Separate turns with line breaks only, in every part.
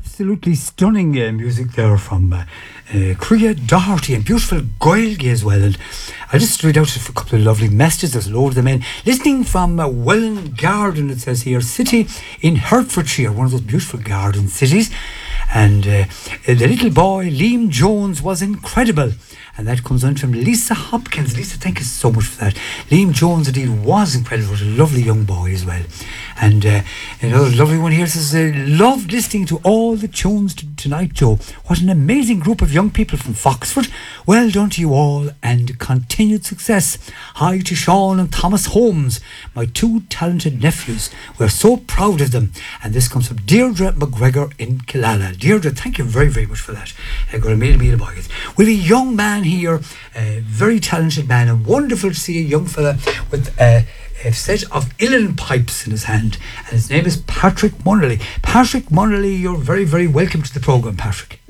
Absolutely stunning music there from Crea Doherty and beautiful Gaeilge as well. And I just read out a couple of lovely messages. There's a load of them in. Listening from Welland Garden, it says here, city in Hertfordshire, one of those beautiful garden cities. And the little boy, Liam Jones, was incredible. And that comes on from Lisa Hopkins. Lisa, thank you so much for that. Liam Jones indeed was incredible. Was a lovely young boy as well. And another lovely one here says, loved listening to all the tunes tonight, Joe. What an amazing group of young people from Foxford. Well done to you all and continued success. Hi to Sean and Thomas Holmes, my two talented nephews. We're so proud of them. And this comes from Deirdre McGregor in Killala. Deirdre, thank you very, very much for that. Got a meal boys. With a young man here, a very talented man, and wonderful to see a young fella with a set of uilleann pipes in his hand, and his name is Patrick Munnelly. Patrick Munnelly, you're very, very welcome to the programme, Patrick.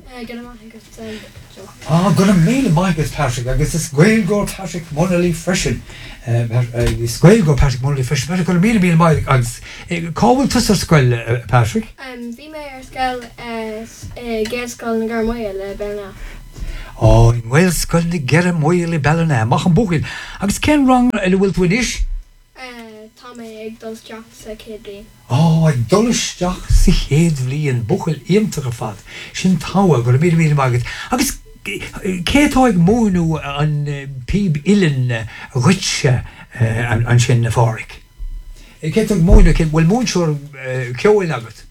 Gonna mail my guess, Patrick. I guess this Gaeilge Patrick Munnelly freshen. This Gaeilge Patrick Munnelly freshen. Patrick, gonna mail my guess. Call to us, Patrick.
Bhí mé ar scoil géascoil na Garmoil le Bellna.
Oh, in Wales, scoil na Garmoil le Bellna. Mach an búchail. Agus cén rang le bhfuil tú inis?
Tá mé ag dulteach sa chéad bliain.
Oh, ag dulteach sa chéad bliain búchail iontach fad. Sin táha go mí mágad. Agus cétá ag mónú an píb uilleann ritse an sin na fáric. Cétá ag mónú bhfuil múnseoir ceoil agat.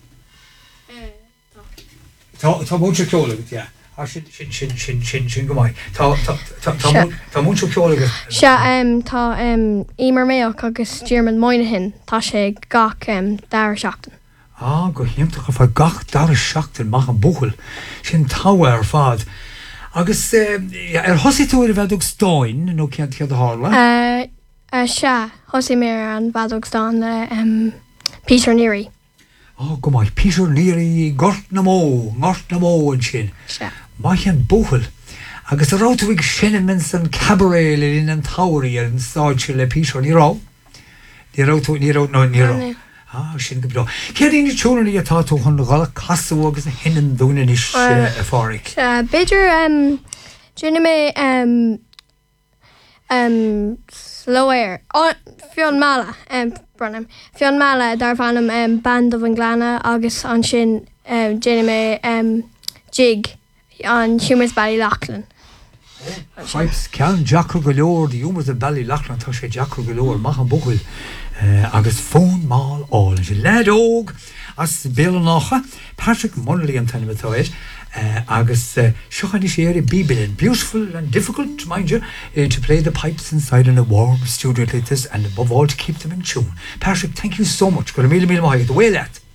Tá múnseoir ceoil agat, yeah. Sin go mai. Tá múnseoir ceoil agat.
Se tá imar méach agus German Moynihan tá sé gach dar seachtain.
Go hiamtach fá gach dar seachtain mach an búchail sin táha ar fad. Agus thosaí tú ar bheadúg stáin nó cead hála?
Se thosaí mé an bheadúg stáin le Peter Neary.
Go mai, Peter Neary, gort na mó an sin.
Se.
Mai an búchail. Agus a rátaigh sinimins an cabaret le in an táirí ar an stáidse le Peter Nírá. Nírá. Sin go bra. Céirín túnaí atá tú chun gala casú agus a hinan dúna is fáric.
Beidir dúna mé Slóir Fionn Mala brunam. Fionn Mala dar bhanam band of an Glana agus an sin dúna mé jig an Humors Ballylachlan.
Pipes cean Jackar go leor, the Humors of Ballylachlan tá sé Jackar go leor mach an búchail. Agus fón máil áil sé ledóg as béal nácha Patrick Munnelly an tanimitáid agus seochan is éir bíbilin, beautiful and difficult, mind you, to play the pipes inside in a warm studio like this and above all to keep them in tune. Patrick, thank you so much. Go to mí maith the way that.